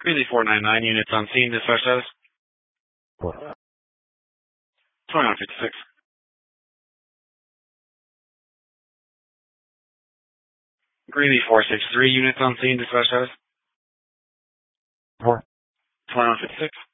Greeley 499, units on scene, dispatch status. 2156. Greeley 463, units on scene, dispatch status. 2156.